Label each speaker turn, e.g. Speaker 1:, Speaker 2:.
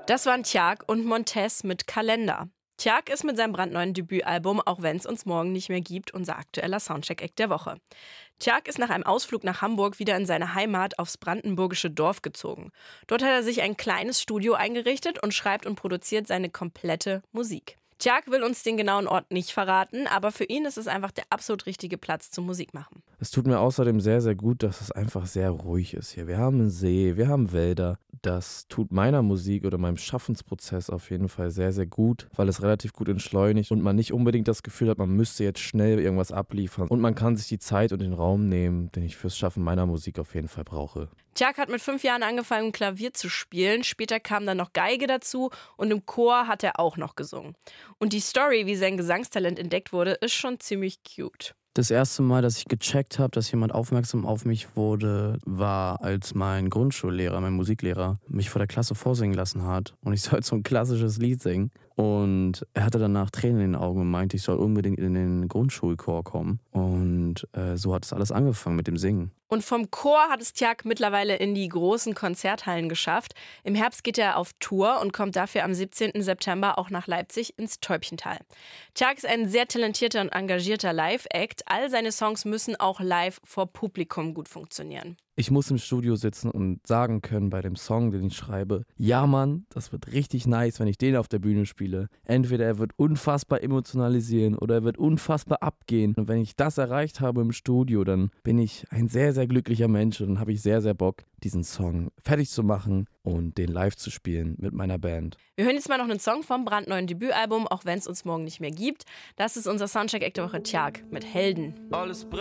Speaker 1: Das waren Tjag und Montez mit Kalender. Tjag ist mit seinem brandneuen Debütalbum Auch wenn's uns morgen nicht mehr gibt unser aktueller Soundcheck-Act der Woche. Tjag ist nach einem Ausflug nach Hamburg wieder in seine Heimat aufs brandenburgische Dorf gezogen. Dort hat er sich ein kleines Studio eingerichtet und schreibt und produziert seine komplette Musik. Tjag will uns den genauen Ort nicht verraten, aber für ihn ist es einfach der absolut richtige Platz zum Musikmachen.
Speaker 2: Es tut mir außerdem sehr, sehr gut, dass es einfach sehr ruhig ist hier. Wir haben einen See, wir haben Wälder. Das tut meiner Musik oder meinem Schaffensprozess auf jeden Fall sehr, sehr gut, weil es relativ gut entschleunigt und man nicht unbedingt das Gefühl hat, man müsste jetzt schnell irgendwas abliefern. Und man kann sich die Zeit und den Raum nehmen, den ich fürs Schaffen meiner Musik auf jeden Fall brauche.
Speaker 1: Tjag hat mit 5 Jahren angefangen, Klavier zu spielen. Später kam dann noch Geige dazu und im Chor hat er auch noch gesungen. Und die Story, wie sein Gesangstalent entdeckt wurde, ist schon ziemlich cute.
Speaker 3: Das erste Mal, dass ich gecheckt habe, dass jemand aufmerksam auf mich wurde, war, als mein Grundschullehrer, mein Musiklehrer, mich vor der Klasse vorsingen lassen hat. Und ich sollte so ein klassisches Lied singen. Und er hatte danach Tränen in den Augen und meinte, ich soll unbedingt in den Grundschulchor kommen. Und so hat es alles angefangen mit dem Singen.
Speaker 1: Und vom Chor hat es Tjag mittlerweile in die großen Konzerthallen geschafft. Im Herbst geht er auf Tour und kommt dafür am 17. September auch nach Leipzig ins Täubchental. Tjag ist ein sehr talentierter und engagierter Live-Act. All seine Songs müssen auch live vor Publikum gut funktionieren.
Speaker 2: Ich muss im Studio sitzen und sagen können bei dem Song, den ich schreibe, ja Mann, das wird richtig nice, wenn ich den auf der Bühne spiele. Entweder er wird unfassbar emotionalisieren oder er wird unfassbar abgehen. Und wenn ich das erreicht habe im Studio, dann bin ich ein sehr, sehr glücklicher Mensch und dann habe ich sehr, sehr Bock, diesen Song fertig zu machen und den live zu spielen mit meiner Band.
Speaker 1: Wir hören jetzt mal noch einen Song vom brandneuen Debütalbum, Auch wenn's uns morgen nicht mehr gibt. Das ist unser Soundcheck-Act der Woche, Tjag mit Helden.
Speaker 4: Alles